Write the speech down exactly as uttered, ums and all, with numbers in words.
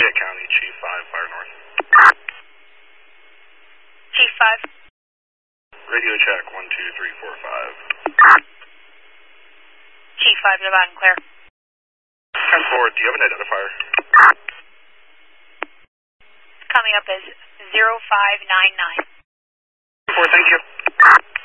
Fayette County, Chief five, Fire North. Chief five. Radio check, one two three four five. Chief five, you're loud and clear. ten four, do you have an identifier? Coming up as zero five nine nine. ten four, thank you.